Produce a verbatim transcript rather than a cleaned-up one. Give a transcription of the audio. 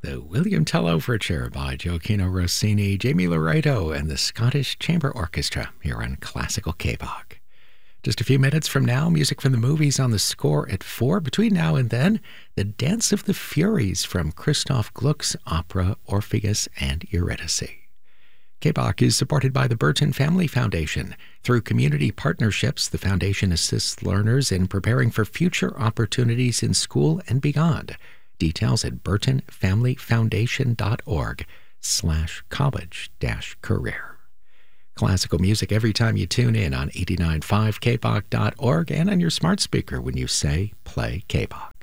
The William Tell Overture by Gioacchino Rossini, Jamie Loreto, and the Scottish Chamber Orchestra here on Classical K-Bach. Just a few minutes from now, music from the movies on the score at four. Between now and then, The Dance of the Furies from Christoph Gluck's opera Orpheus and Eurydice. K-Bach is supported by the Burton Family Foundation. Through community partnerships, the foundation assists learners in preparing for future opportunities in school and beyond. Details at burtonfamilyfoundation.org slash college dash career. Classical music every time you tune in on eighty-nine point five K B A C dot org and on your smart speaker when you say play K-Bach.